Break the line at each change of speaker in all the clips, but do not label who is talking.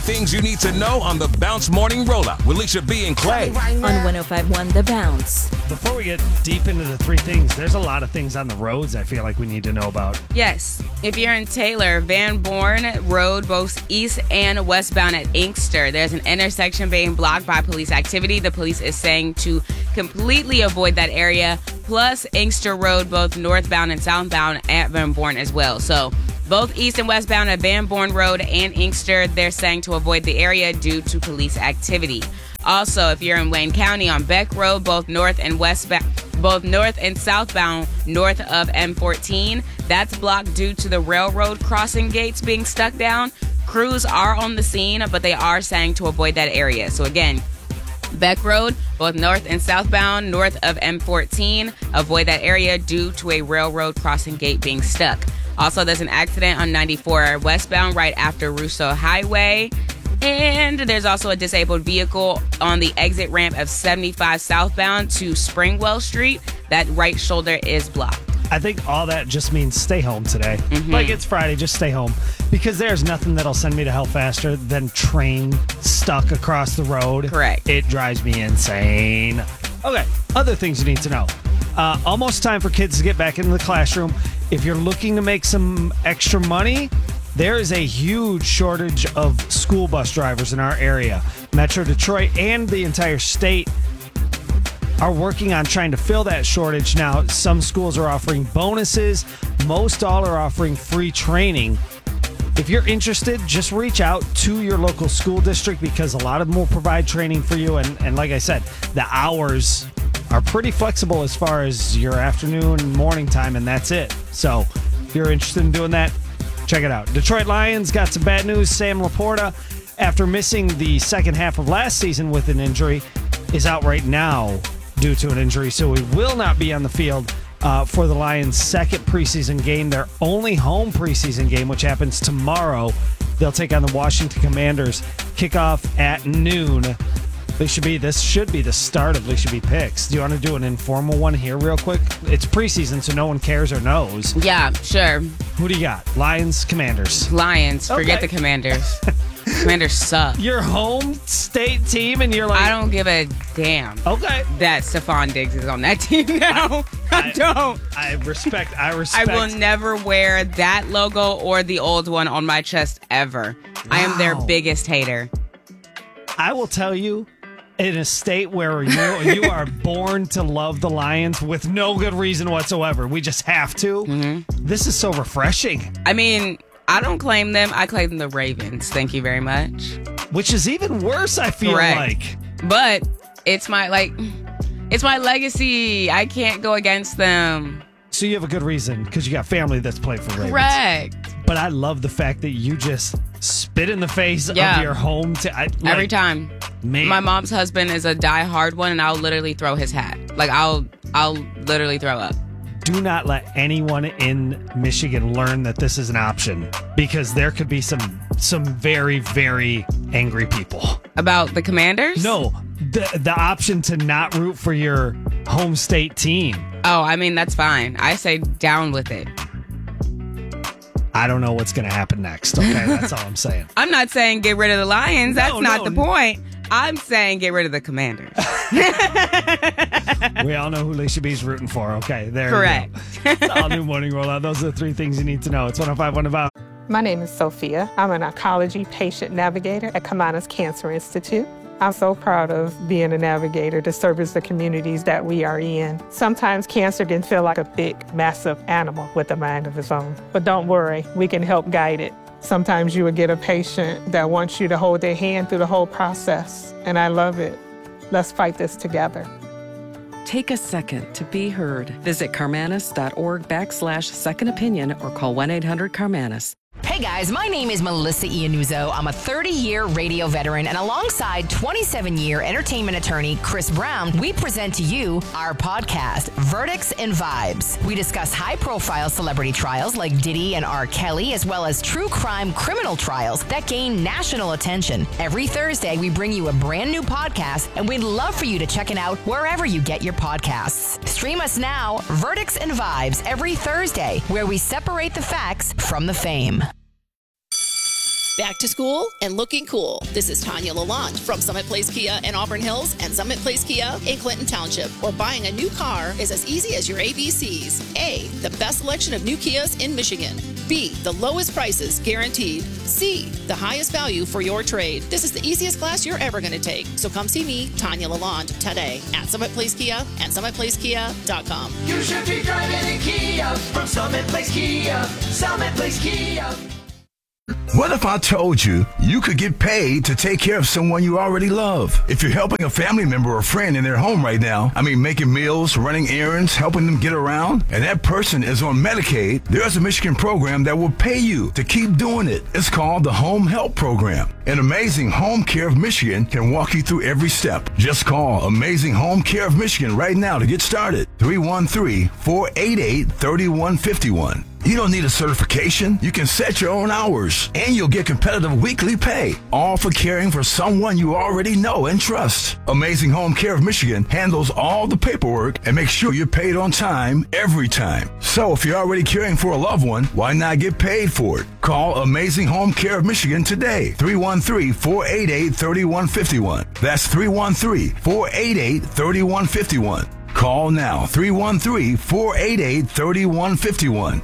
things you need to know on the Bounce Morning Rollout with Alicia B and Clay.
On 105.1 The Bounce.
Before we get deep into the three things, there's a lot of things on the roads I feel like we need to know about.
Yes. If you're in Taylor, Van Born Road, both east and westbound at Inkster, there's an intersection being blocked by police activity. The police is saying to completely avoid that area. Plus, Inkster Road, both northbound and southbound at Van Born as well. So, both east and westbound at Van Born Road and Inkster, they're saying to avoid the area due to police activity. Also, if you're in Wayne County on Beck Road, both north and southbound north of M14, that's blocked due to the railroad crossing gates being stuck down. Crews are on the scene, but they are saying to avoid that area. So again, Beck Road, both north and southbound north of M14, avoid that area due to a railroad crossing gate being stuck. Also, there's an accident on 94 westbound right after Russo Highway. And there's also a disabled vehicle on the exit ramp of 75 southbound to Springwell Street. That right shoulder is blocked.
I think all that just means stay home today.
Mm-hmm.
Like, it's Friday, just stay home. Because there's nothing that'll send me to hell faster than train stuck across the road.
Correct.
It drives me insane. Okay, other things you need to know. Almost time for kids to get back into the classroom. If you're looking to make some extra money, there is a huge shortage of school bus drivers in our area. Metro Detroit and the entire state are working on trying to fill that shortage. Now, some schools are offering bonuses. Most all are offering free training. If you're interested, just reach out to your local school district because a lot of them will provide training for you. And like I said, the hours are pretty flexible as far as your afternoon and morning time, and that's it. So if you're interested in doing that, check it out. Detroit Lions got some bad news. Sam Laporta, after missing the second half of last season with an injury, is out right now due to an injury. So he will not be on the field for the Lions' second preseason game, their only home preseason game, which happens tomorrow. They'll take on the Washington Commanders. Kickoff at noon. This should be the start of They Should Be Picks. Do you want to do an informal one here real quick? It's preseason, so no one cares or knows.
Yeah, sure.
Who do you got? Lions, Commanders?
Lions. Forget
Okay.
the Commanders. Commanders suck.
Your home state team, and you're like...
I don't give a damn
Okay.
that Stephon Diggs is on that team now. I don't.
I respect.
I will never wear that logo or the old one on my chest ever. Wow. I am their biggest hater.
I will tell you, in a state where you are born to love the Lions with no good reason whatsoever, we just have to. Mm-hmm. This is so refreshing.
I mean, I don't claim them. I claim the Ravens. Thank you very much.
Which is even worse, I feel like.
But it's my legacy. I can't go against them.
So you have a good reason because you got family that's played for Ravens.
Correct.
But I love the fact that you just spit in the face of your home.
Every time.
Man.
My mom's husband is a diehard one, and I'll literally throw his hat. Like, I'll literally throw up.
Do not let anyone in Michigan learn that this is an option because there could be some very, very angry people.
About the Commanders?
No, the option to not root for your home state team.
Oh, I mean, that's fine. I say down with it.
I don't know what's going to happen next, okay? That's all I'm saying.
I'm not saying get rid of the Lions. That's not the point. I'm saying get rid of the Commanders.
We all know who Alicia B's rooting for, okay? There
Correct.
you go. All new Morning Rollout. Those are the three things you need to know. It's 105.1 About.
My name is Sophia. I'm an oncology patient navigator at Kamanas Cancer Institute. I'm so proud of being a navigator to service the communities that we are in. Sometimes cancer can feel like a big, massive animal with a mind of its own. But don't worry, we can help guide it. Sometimes you will get a patient that wants you to hold their hand through the whole process, and I love it. Let's fight this together.
Take a second to be heard. Visit Carmanis.org/second opinion or call 1-800-CARMANIS.
Hey guys, my name is Melissa Iannuzzo. I'm a 30-year radio veteran, and alongside 27-year entertainment attorney Chris Brown, we present to you our podcast, Verdicts and Vibes. We discuss high-profile celebrity trials like Diddy and R. Kelly, as well as true crime criminal trials that gain national attention. Every Thursday, we bring you a brand new podcast, and we'd love for you to check it out wherever you get your podcasts. Stream us now, Verdicts and Vibes, every Thursday, where we separate the facts from the fame.
Back to school and looking cool. This is Tanya Lalonde from Summit Place Kia in Auburn Hills and Summit Place Kia in Clinton Township, where buying a new car is as easy as your ABCs. A, the best selection of new Kias in Michigan. B, the lowest prices guaranteed. C, the highest value for your trade. This is the easiest class you're ever going to take. So come see me, Tanya Lalonde, today at Summit Place Kia and SummitPlaceKia.com.
You should be driving in Kia from Summit Place Kia. Summit Place Kia.
What if I told you you could get paid to take care of someone you already love? If you're helping a family member or friend in their home right now, making meals, running errands, helping them get around, and that person is on Medicaid, there's a Michigan program that will pay you to keep doing it. It's called the Home Help Program. An Amazing Home Care of Michigan can walk you through every step. Just call Amazing Home Care of Michigan right now to get started. 313-488-3151. You don't need a certification. You can set your own hours, and you'll get competitive weekly pay, all for caring for someone you already know and trust. Amazing Home Care of Michigan handles all the paperwork and makes sure you're paid on time every time. So if you're already caring for a loved one, why not get paid for it? Call Amazing Home Care of Michigan today. 313-488-3151. That's 313-488-3151. Call now, 313-488-3151.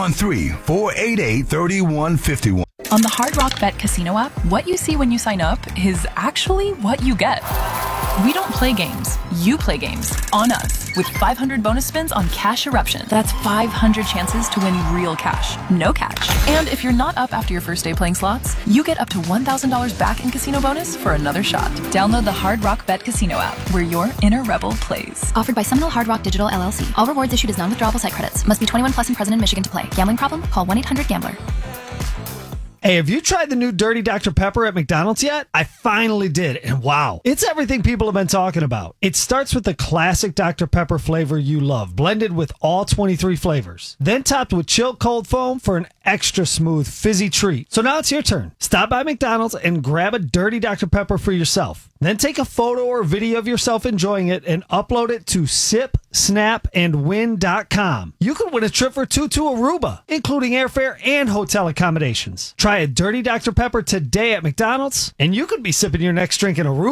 313-488-3151.
On the Hard Rock Bet Casino app, what you see when you sign up is actually what you get. We don't play games. You play games on us with 500 bonus spins on Cash Eruption. That's 500 chances to win real cash, no catch. And if you're not up after your first day playing slots, you get up to $1,000 back in casino bonus for another shot. Download the Hard Rock Bet Casino app, where your inner rebel plays.
Offered by Seminole Hard Rock Digital LLC. All rewards issued as non-withdrawable site credits. Must be 21 plus and present in Michigan to play. Gambling problem? Call 1-800-GAMBLER.
Hey, have you tried the new Dirty Dr. Pepper at McDonald's yet? I finally did, and wow, it's everything people have been talking about. It starts with the classic Dr. Pepper flavor you love, blended with all 23 flavors. Then topped with chilled cold foam for an extra smooth, fizzy treat. So now it's your turn. Stop by McDonald's and grab a Dirty Dr. Pepper for yourself. Then take a photo or video of yourself enjoying it and upload it to sipsnapandwin.com. You could win a trip for two to Aruba, including airfare and hotel accommodations. Try a Dirty Dr. Pepper today at McDonald's, and you could be sipping your next drink in Aruba